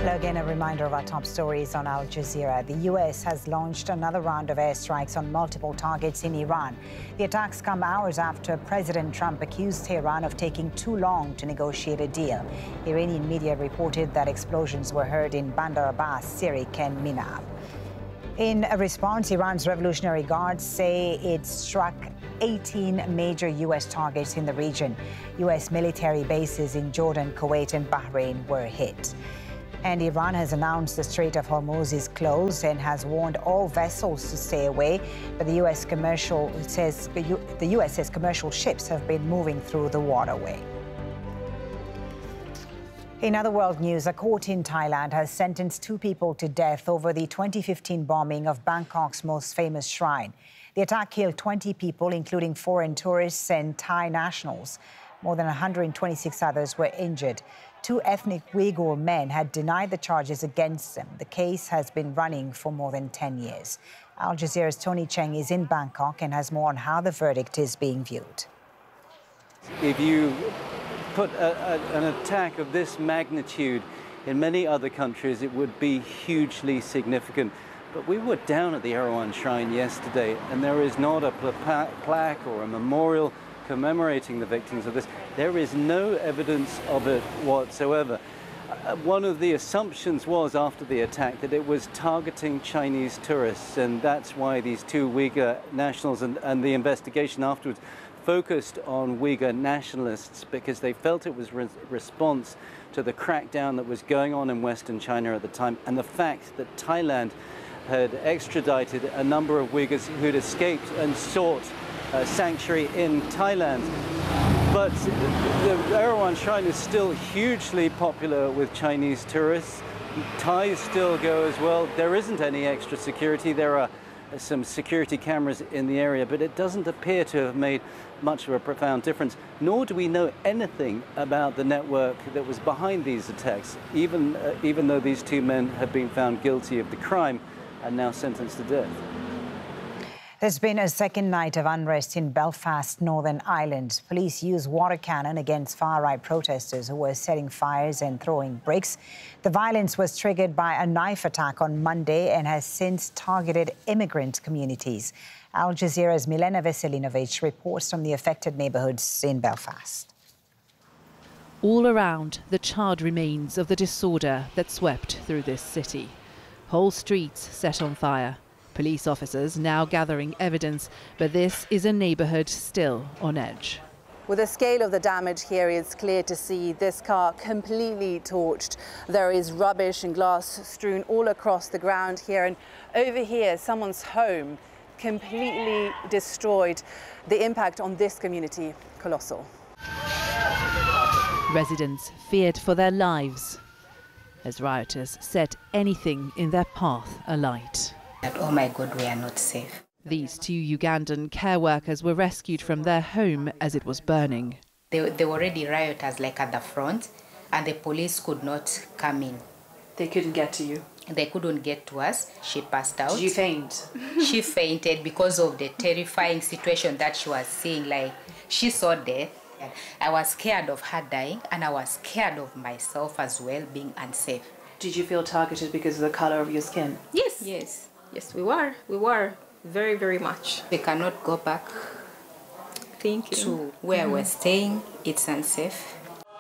Plug in a reminder of our top stories on Al Jazeera. The U.S. has launched another round of airstrikes on multiple targets in Iran. The attacks come hours after President Trump accused Tehran of taking too long to negotiate a deal. Iranian media reported that explosions were heard in Bandar Abbas, Sirik, and Minab. In a response, Iran's Revolutionary Guards say it struck 18 major U.S. targets in the region. U.S. military bases in Jordan, Kuwait, and Bahrain were hit. And Iran has announced the Strait of Hormuz is closed and has warned all vessels to stay away. But the U.S. says commercial ships have been moving through the waterway. In other world news, a court in Thailand has sentenced 2 people to death over the 2015 bombing of Bangkok's most famous shrine. The attack killed 20 people, including foreign tourists and Thai nationals. More than 126 others were injured. 2 ethnic Uyghur men had denied the charges against them. The case has been running for more than 10 years. Al Jazeera's Tony Cheng is in Bangkok and has more on how the verdict is being viewed. If you put an attack of this magnitude in many other countries, it would be hugely significant. But we were down at the Erewhon Shrine yesterday, and there is not a plaque or a memorial commemorating the victims of this. There is no evidence of it whatsoever. One of the assumptions was after the attack that it was targeting Chinese tourists, and that's why these 2 Uyghur nationals and the investigation afterwards focused on Uyghur nationalists, because they felt it was response to the crackdown that was going on in Western China at the time, and the fact that Thailand had extradited a number of Uyghurs who'd escaped and sought sanctuary in Thailand. But the Erewhon Shrine is still hugely popular with Chinese tourists. Thais still go as well. There isn't any extra security. There are some security cameras in the area, but it doesn't appear to have made much of a profound difference. Nor do we know anything about the network that was behind these attacks, even though these 2 men have been found guilty of the crime and now sentenced to death. There's been a second night of unrest in Belfast, Northern Ireland. Police used water cannon against far-right protesters who were setting fires and throwing bricks. The violence was triggered by a knife attack on Monday and has since targeted immigrant communities. Al Jazeera's Milena Veselinovic reports from the affected neighbourhoods in Belfast. All around, the charred remains of the disorder that swept through this city. Whole streets set on fire. Police officers now gathering evidence, but this is a neighbourhood still on edge. With the scale of the damage here, it's clear to see this car completely torched. There is rubbish and glass strewn all across the ground here, and over here, someone's home completely destroyed. The impact on this community, colossal. Residents feared for their lives as rioters set anything in their path alight. Oh my God, we are not safe. These 2 Ugandan care workers were rescued from their home as it was burning. There were already rioters at the front, and the police could not come in. They couldn't get to you? They couldn't get to us. She passed out. Did you faint? She fainted because of the terrifying situation that she was seeing. She saw death. I was scared of her dying, and I was scared of myself as well, being unsafe. Did you feel targeted because of the color of your skin? Yes. Yes, we were. We were very, very much. We cannot go back to where we're staying. It's unsafe.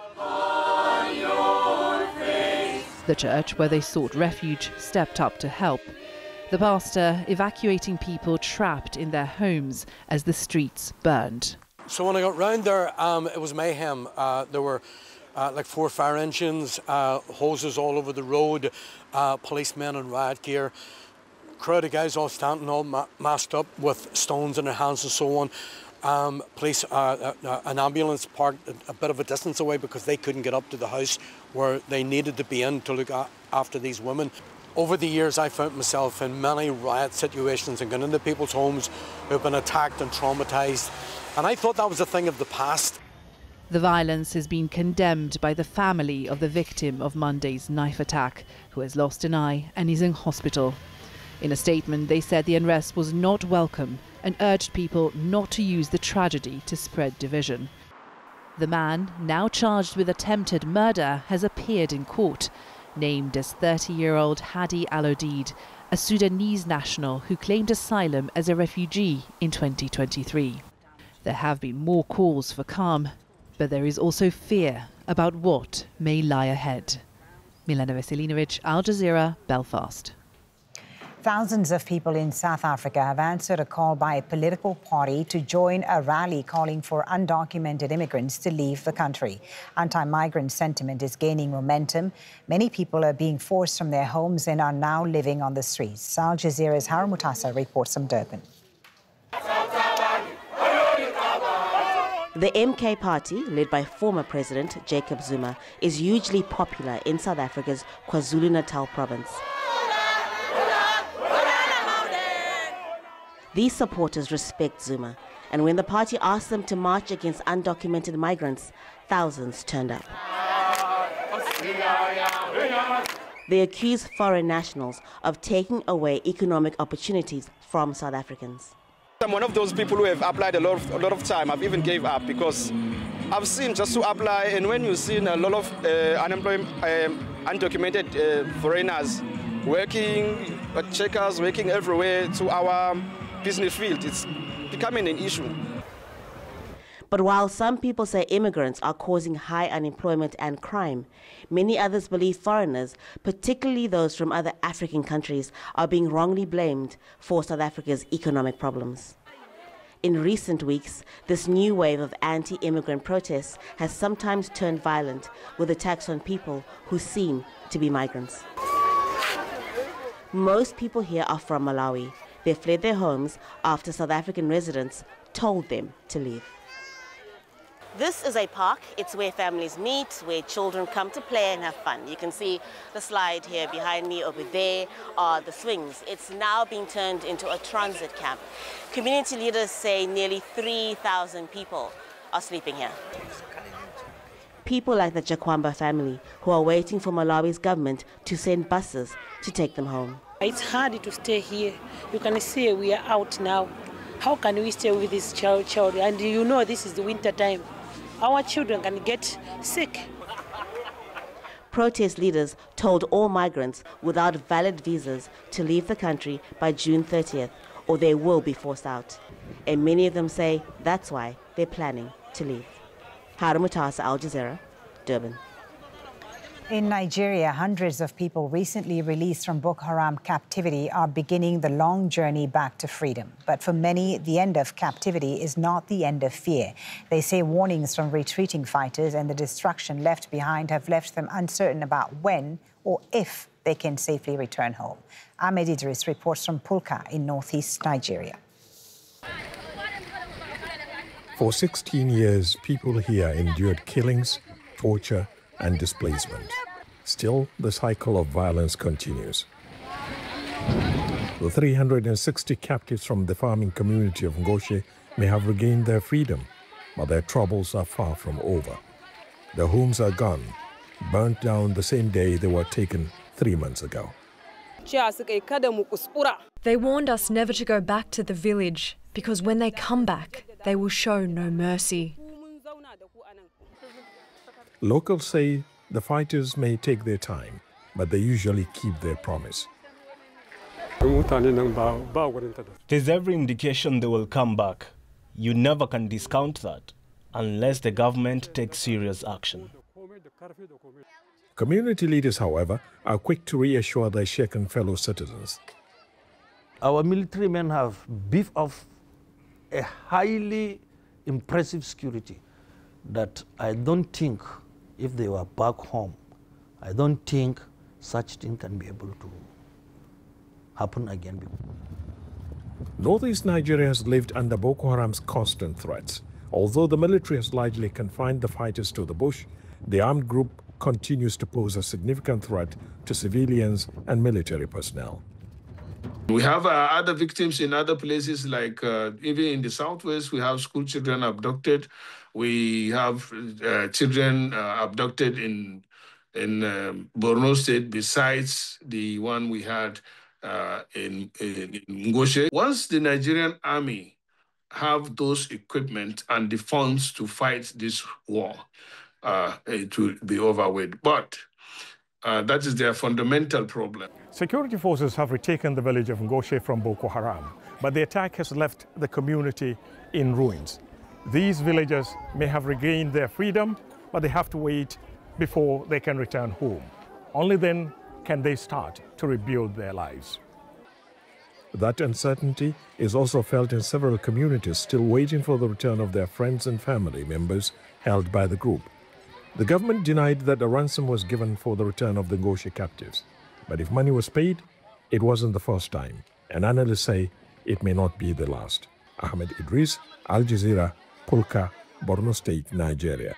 The church where they sought refuge stepped up to help. The pastor evacuating people trapped in their homes as the streets burned. So when I got round there, it was mayhem. There were 4 fire engines, hoses all over the road, policemen in riot gear, crowd of guys all standing all masked up with stones in their hands and so on. Police, an ambulance parked a bit of a distance away because they couldn't get up to the house where they needed to be in to look after these women. Over the years, I found myself in many riot situations and gone into people's homes who've been attacked and traumatised, and I thought that was a thing of the past. The violence has been condemned by the family of the victim of Monday's knife attack, who has lost an eye and is in hospital. In a statement, they said the unrest was not welcome and urged people not to use the tragedy to spread division. The man, now charged with attempted murder, has appeared in court. named as 30-year-old Hadi Al-Odeid, a Sudanese national who claimed asylum as a refugee in 2023. There have been more calls for calm, but there is also fear about what may lie ahead. Milena Veselinovic, Al Jazeera, Belfast. Thousands of people in South Africa have answered a call by a political party to join a rally calling for undocumented immigrants to leave the country. Anti-migrant sentiment is gaining momentum. Many people are being forced from their homes and are now living on the streets. Al Jazeera's Harun Mutasa reports from Durban. The MK party, led by former President Jacob Zuma, is hugely popular in South Africa's KwaZulu-Natal province. These supporters respect Zuma, and when the party asked them to march against undocumented migrants, thousands turned up. They accuse foreign nationals of taking away economic opportunities from South Africans. I'm one of those people who have applied a lot of time. I've even gave up because I've seen just to apply, and when you've seen a lot of undocumented foreigners working, checkers working everywhere to our business field, it's becoming an issue. But while some people say immigrants are causing high unemployment and crime, many others believe foreigners, particularly those from other African countries, are being wrongly blamed for South Africa's economic problems. In recent weeks, this new wave of anti-immigrant protests has sometimes turned violent, with attacks on people who seem to be migrants. Most people here are from Malawi. They fled their homes after South African residents told them to leave. This is a park. It's where families meet, where children come to play and have fun. You can see the slide here behind me. Over there are the swings. It's now being turned into a transit camp. Community leaders say nearly 3,000 people are sleeping here. People like the Jakwamba family who are waiting for Malawi's government to send buses to take them home. It's hard to stay here. You can see we are out now. How can we stay with this child? And you know this is the winter time. Our children can get sick. Protest leaders told all migrants without valid visas to leave the country by June 30th, or they will be forced out. And many of them say that's why they're planning to leave. Harun Mutasa, Al Jazeera, Durban. In Nigeria, hundreds of people recently released from Boko Haram captivity are beginning the long journey back to freedom. But for many, the end of captivity is not the end of fear. They say warnings from retreating fighters and the destruction left behind have left them uncertain about when or if they can safely return home. Ahmed Idris reports from Pulka in northeast Nigeria. For 16 years, people here endured killings, torture, and displacement. Still, the cycle of violence continues. The 360 captives from the farming community of Ngoshe may have regained their freedom, but their troubles are far from over. Their homes are gone, burnt down the same day they were taken 3 months ago. They warned us never to go back to the village because when they come back, they will show no mercy. Locals say the fighters may take their time, but they usually keep their promise. There's every indication they will come back. You never can discount that unless the government takes serious action. Community leaders, however, are quick to reassure their shaken fellow citizens. Our military men have beefed up a highly impressive security that I don't think, if they were back home, I don't think such thing can be able to happen again. Northeast Nigeria has lived under Boko Haram's constant threats. Although the military has largely confined the fighters to the bush, the armed group continues to pose a significant threat to civilians and military personnel. We have other victims in other places, like even in the southwest, we have school children abducted. We have children abducted in Borno State, besides the one we had in Ngoshe. Once the Nigerian army have those equipment and the funds to fight this war, it will be over with. But That is their fundamental problem. Security forces have retaken the village of Ngoshe from Boko Haram, but the attack has left the community in ruins. These villagers may have regained their freedom, but they have to wait before they can return home. Only then can they start to rebuild their lives. That uncertainty is also felt in several communities still waiting for the return of their friends and family members held by the group. The government denied that a ransom was given for the return of the Ngoshe captives. But if money was paid, it wasn't the first time. And analysts say it may not be the last. Ahmed Idris, Al Jazeera, Pulka, Borno State, Nigeria.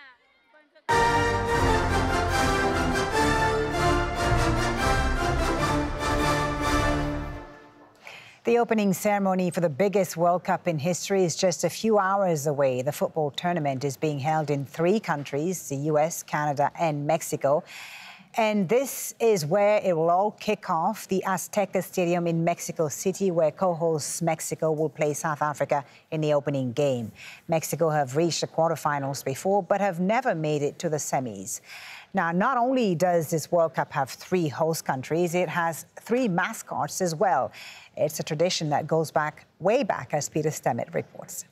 The opening ceremony for the biggest World Cup in history is just a few hours away. The football tournament is being held in 3 countries, the US, Canada and Mexico. And this is where it will all kick off, the Azteca Stadium in Mexico City, where co-hosts Mexico will play South Africa in the opening game. Mexico have reached the quarterfinals before, but have never made it to the semis. Now, not only does this World Cup have 3 host countries, it has 3 mascots as well. It's a tradition that goes back, way back, as Peter Stemmet reports.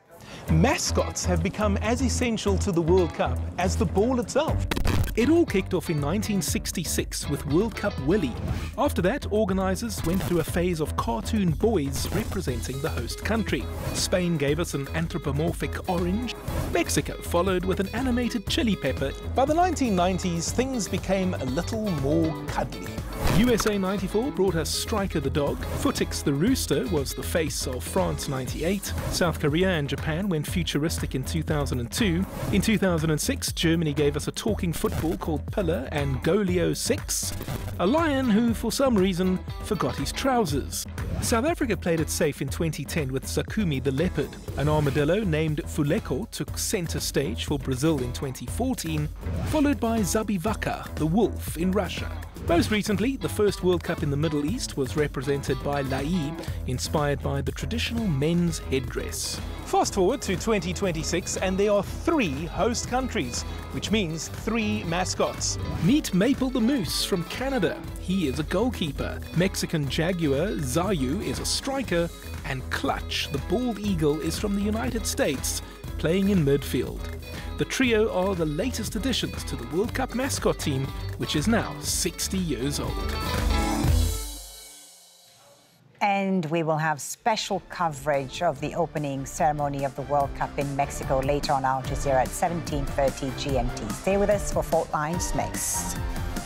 Mascots have become as essential to the World Cup as the ball itself. It all kicked off in 1966 with World Cup Willie. After that, organisers went through a phase of cartoon boys representing the host country. Spain gave us an anthropomorphic orange. Mexico followed with an animated chili pepper. By the 1990s, things became a little more cuddly. USA 94 brought us Striker the dog. Footix the rooster was the face of France 98. South Korea and Japan went futuristic in 2002. In 2006, Germany gave us a talking football called Pillar and Golio 6. A lion who, for some reason, forgot his trousers. South Africa played it safe in 2010 with Zakumi the leopard. An armadillo named Fuleko took centre stage for Brazil in 2014, followed by Zabivaka the wolf in Russia. Most recently, the first World Cup in the Middle East was represented by Lai, inspired by the traditional men's headdress. Fast forward to 2026 and there are 3 host countries, which means 3 mascots. Meet Maple the Moose from Canada. He is a goalkeeper. Mexican Jaguar Zayu is a striker. And Clutch, the bald eagle, is from the United States, playing in midfield. The trio are the latest additions to the World Cup mascot team, which is now 60 years old. And we will have special coverage of the opening ceremony of the World Cup in Mexico later on Al Jazeera at 17:30 GMT. Stay with us for Fault Lines next.